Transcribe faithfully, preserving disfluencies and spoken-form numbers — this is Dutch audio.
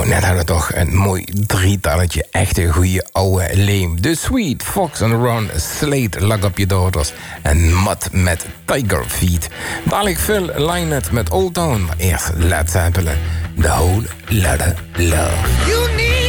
Nou, net hadden we toch een mooi drietalletje. Echt een goede oude leem. The Sweet, Fox and Ron, Slate, Lock Up Your Daughters. En Mud met Tiger Feet. Dadelijk Phil Lynott met Old Town. Maar eerst Led Zeppelin. The Whole Lotta Love.